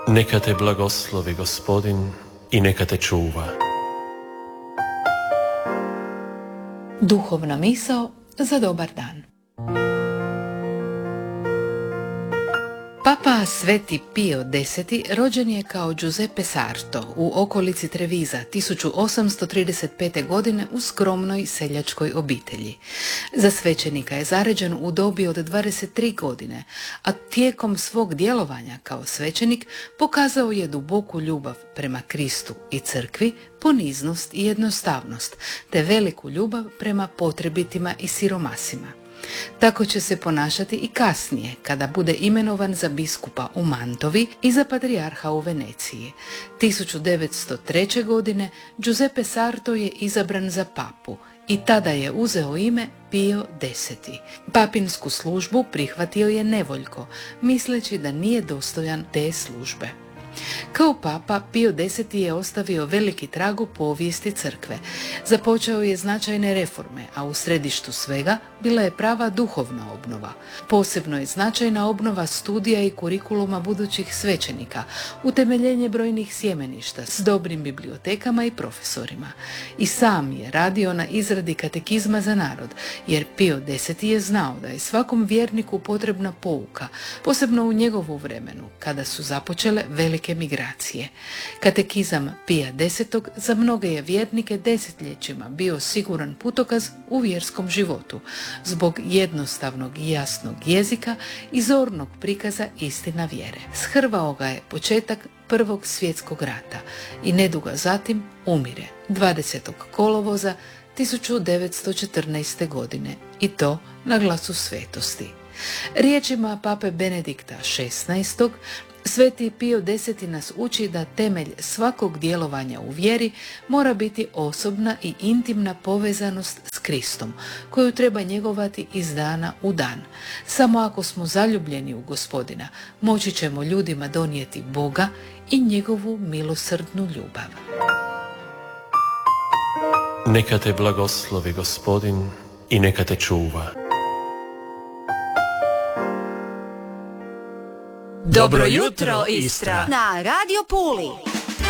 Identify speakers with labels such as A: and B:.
A: Neka te blagoslovi Gospodin i neka te čuva.
B: Duhovna misao za dobar dan. Papa Sveti Pio X rođen je kao Giuseppe Sarto u okolici Treviza 1835. godine u skromnoj seljačkoj obitelji. Za svećenika je zaređen u dobi od 23 godine, a tijekom svog djelovanja kao svećenik pokazao je duboku ljubav prema Kristu i crkvi, poniznost i jednostavnost, te veliku ljubav prema potrebitima i siromasima. Tako će se ponašati i kasnije, kada bude imenovan za biskupa u Mantovi i za patrijarha u Veneciji. 1903. godine Giuseppe Sarto je izabran za papu i tada je uzeo ime Pio X. Papinsku službu prihvatio je nevoljko, misleći da nije dostojan te službe. Kao papa, Pio X je ostavio veliki trag u povijesti crkve. Započeo je značajne reforme, a u središtu svega bila je prava duhovna obnova. Posebno je značajna obnova studija i kurikuluma budućih svećenika, utemeljenje brojnih sjemeništa s dobrim bibliotekama i profesorima. I sam je radio na izradi katekizma za narod, jer Pio X je znao da je svakom vjerniku potrebna pouka, posebno u njegovu vremenu, kada su započele velike migracije. Katekizam Pija X za mnoge je vjernike desetljećima bio siguran putokaz u vjerskom životu, zbog jednostavnog i jasnog jezika i zornog prikaza istina vjere. Shrvao ga je početak Prvog svjetskog rata i nedugo zatim umire 20. kolovoza 1914. godine, i to na glasu svetosti. Riječima pape Benedikta XVI. Sveti Pio X nas uči da temelj svakog djelovanja u vjeri mora biti osobna i intimna povezanost s Kristom, koju treba njegovati iz dana u dan. Samo ako smo zaljubljeni u Gospodina, moći ćemo ljudima donijeti Boga i njegovu milosrdnu ljubav.
A: Neka te blagoslovi Gospodin i neka te čuva.
C: Dobro jutro, Istra!
D: Na Radio Puli.